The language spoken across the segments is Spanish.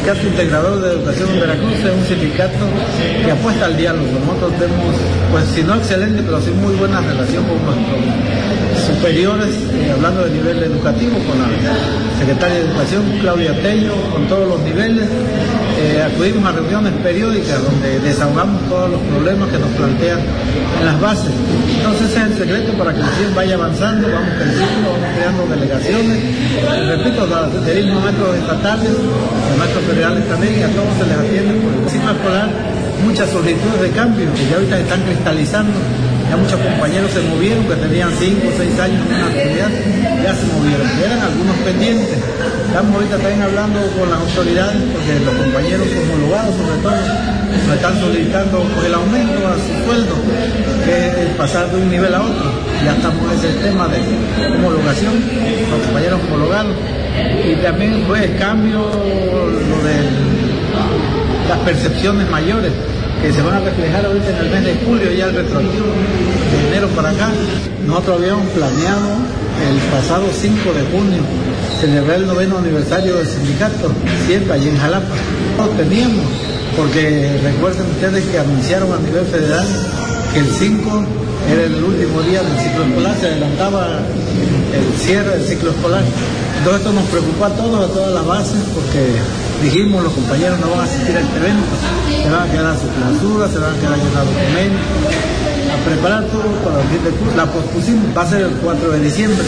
Sindicato Integrador de Educación en Veracruz es un sindicato que apuesta al diálogo. Nosotros tenemos, pues si no excelente, pero sí muy buena relación con nuestros superiores, hablando de nivel educativo, con la secretaria de Educación, Claudia Tello, con todos los niveles. Acudimos a reuniones periódicas donde desahogamos todos los problemas que nos plantean en las bases. Entonces ese es el secreto para que el CIEN vaya avanzando, vamos creciendo, vamos creando delegaciones. Repito, tenemos maestros estatales, maestros federales también, y a todos se les atiende por el ciclo escolar. Muchas solicitudes de cambio que ya ahorita están cristalizando. Ya muchos compañeros se movieron, que tenían 5 o 6 años en una actividad, ya se movieron, eran algunos pendientes. Estamos ahorita también hablando con las autoridades, porque los compañeros homologados, sobre todo, nos están solicitando pues, el aumento a su sueldo, que es pasar de un nivel a otro. Ya estamos en ese tema de homologación, los compañeros homologados. Y también fue el cambio, lo de las percepciones mayores, que se van a reflejar ahorita en el mes de julio, ya el retroactivo de enero para acá. Nosotros habíamos planeado el pasado 5 de junio celebrar el 9º aniversario del sindicato, siempre allí en Jalapa. No teníamos, porque recuerden ustedes que anunciaron a nivel federal que el 5 era el último día del ciclo escolar, se adelantaba el cierre del ciclo escolar. Entonces esto nos preocupó a todos, a todas las bases, porque dijimos, los compañeros no van a asistir a este evento, se van a quedar a su clausura, se van a quedar a llenar documentos, a preparar todo para el fin de curso. La pospusimos, va a ser el 4 de diciembre.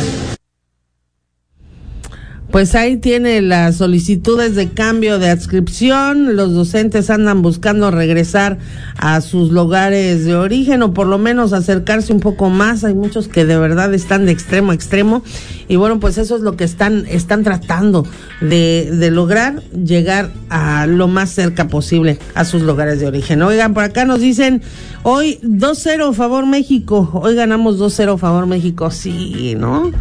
Pues ahí tiene las solicitudes de cambio de adscripción. Los docentes andan buscando regresar a sus lugares de origen o por lo menos acercarse un poco más. Hay muchos que de verdad están de extremo a extremo y bueno, pues eso es lo que están tratando de lograr, llegar a lo más cerca posible a sus lugares de origen. Oigan, por acá nos dicen hoy 2-0 favor México. Hoy ganamos 2-0 favor México. Sí, ¿no?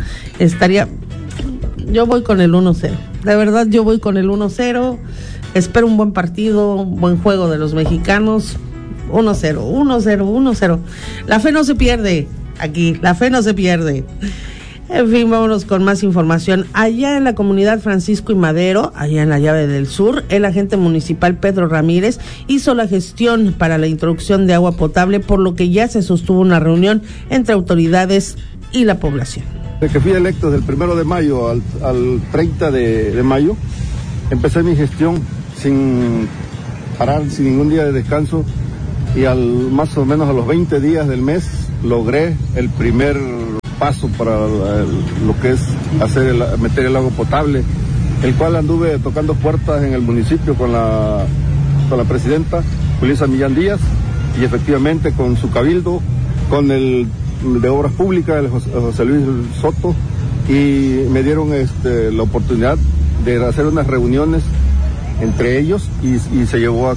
Yo voy con el 1-0. De verdad, yo voy con el 1-0. Espero un buen partido, un buen juego de los mexicanos. 1-0, 1-0, 1-0. La fe no se pierde aquí, la fe no se pierde. En fin, vámonos con más información. Allá en la comunidad Francisco y Madero, allá en la Llave del Sur, el agente municipal Pedro Ramírez hizo la gestión para la introducción de agua potable, por lo que ya se sostuvo una reunión entre autoridades y la población. Desde que fui electo del 1 de mayo al 30 de mayo, empecé mi gestión sin parar, sin ningún día de descanso, y más o menos a los 20 días del mes logré el primer paso para lo que es meter el agua potable, el cual anduve tocando puertas en el municipio con la presidenta Julissa Millán Díaz, y efectivamente con su cabildo, con el de Obras Públicas, el José Luis Soto, y me dieron la oportunidad de hacer unas reuniones entre ellos y se llevó a